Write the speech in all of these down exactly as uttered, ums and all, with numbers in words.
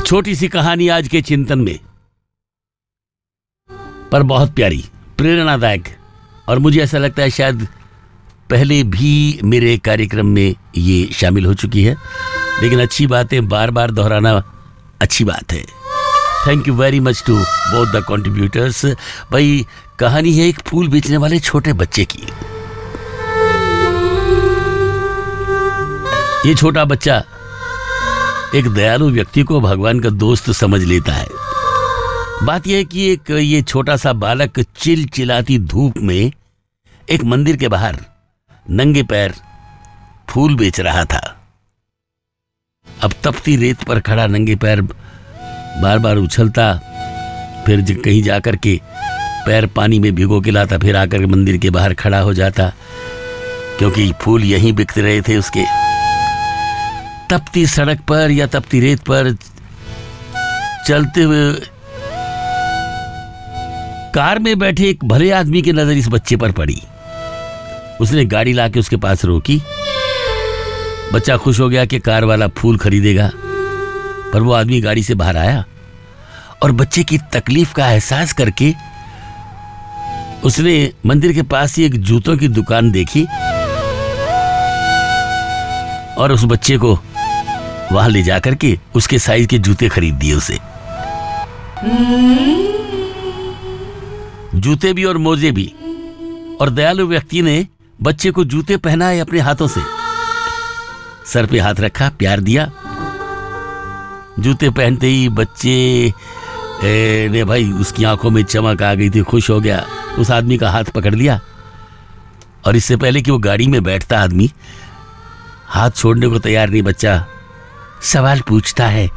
छोटी सी कहानी आज के चिंतन में, पर बहुत प्यारी, प्रेरणादायक, और मुझे ऐसा लगता है शायद पहले भी मेरे कार्यक्रम में ये शामिल हो चुकी है, लेकिन अच्छी बातें बार बार दोहराना अच्छी बात है। Thank you very much to both the contributors. भाई, कहानी है एक फूल बेचने वाले छोटे बच्चे की। ये छोटा बच्चा एक दयालु व्यक्ति को भगवान का दोस्त समझ लेता है। बात यह है कि एक ये छोटा सा बालक चिलचिलाती धूप में एक मंदिर के बाहर नंगे पैर फूल बेच रहा था। अब तपती रेत पर खड़ा नंगे पैर बार बार उछलता, फिर कहीं जाकर के पैर पानी में भिगो के लाता, फिर आकर मंदिर के बाहर खड़ा हो जाता, क्योंकि फूल यहीं बिकते रहे थे उसके। तपती सड़क पर या तपती रेत पर चलते हुए कार में बैठे एक भले आदमी की नजर इस बच्चे पर पड़ी। उसने गाड़ी लाके उसके पास रोकी। बच्चा खुश हो गया कि कार वाला फूल खरीदेगा, पर वो आदमी गाड़ी से बाहर आया और बच्चे की तकलीफ का एहसास करके उसने मंदिर के पास ही एक जूतों की दुकान देखी और उस बच्चे को वहां ले जाकर के उसके साइज के जूते खरीद दिए उसे। जूते भी और मोजे भी। और दयालु व्यक्ति ने बच्चे को जूते पहनाए अपने हाथों से, सर पे हाथ रखा, प्यार दिया। जूते पहनते ही बच्चे ए, ने भाई उसकी आंखों में चमक आ गई थी, खुश हो गया। उस आदमी का हाथ पकड़ लिया और इससे पहले कि वो गाड़ी में बैठता आदमी हाथ छोड़ने को तैयार नहीं, बच्चा सवाल पूछता है,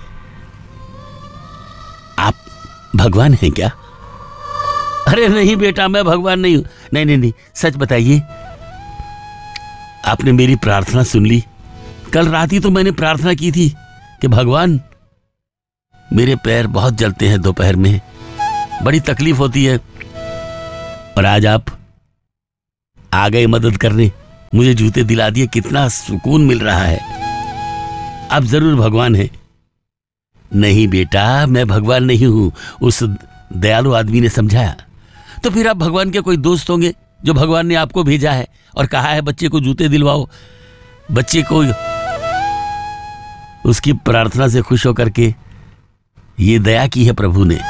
आप भगवान हैं क्या? अरे नहीं बेटा, मैं भगवान नहीं हूं। नहीं नहीं नहीं, सच बताइए, आपने मेरी प्रार्थना सुन ली? कल रात ही तो मैंने प्रार्थना की थी कि भगवान, मेरे पैर बहुत जलते हैं दोपहर में, बड़ी तकलीफ होती है, और आज आप आ गए मदद करने, मुझे जूते दिला दिए, कितना सुकून मिल रहा है। आप जरूर भगवान हैं। नहीं बेटा, मैं भगवान नहीं हूं, उस दयालु आदमी ने समझाया। तो फिर आप भगवान के कोई दोस्त होंगे जो भगवान ने आपको भेजा है और कहा है बच्चे को जूते दिलवाओ। बच्चे को उसकी प्रार्थना से खुश होकर के ये दया की है प्रभु ने।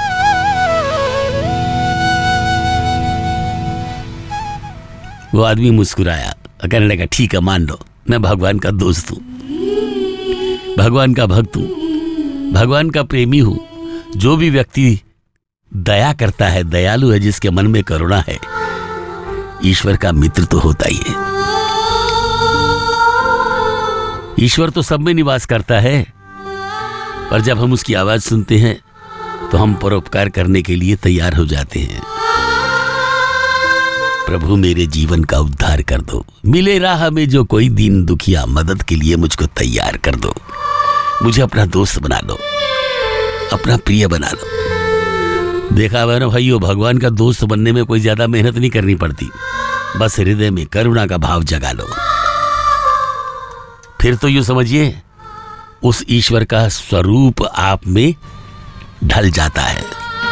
वो आदमी मुस्कुराया, कहने लगा, ठीक है, मान लो, मैं भगवान का दोस्त हूं, भगवान का भक्त हूं, भगवान का प्रेमी हूं। जो भी व्यक्ति दया करता है, दयालु है, जिसके मन में करुणा है, ईश्वर का मित्र तो होता ही है। ईश्वर तो सब में निवास करता है, पर जब हम उसकी आवाज सुनते हैं तो हम परोपकार करने के लिए तैयार हो जाते हैं। प्रभु, मेरे जीवन का उद्धार कर दो, मिले राह में जो कोई दीन दुखिया, मदद के लिए मुझको तैयार कर दो, मुझे अपना दोस्त बना लो, अपना प्रिय बना लो। देखा हुआ ना भाइयों, भगवान का दोस्त बनने में कोई ज्यादा मेहनत नहीं करनी पड़ती, बस हृदय में करुणा का भाव जगा लो। फिर तो यूं समझिए, उस ईश्वर का स्वरूप आप में ढल जाता है।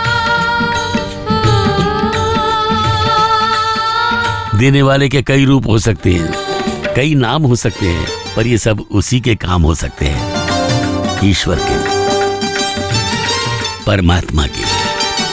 देने वाले के कई रूप हो सकते हैं, कई नाम हो सकते हैं, पर ये सब उसी के काम हो सकते हैं, ईश्वर के, परमात्मा के।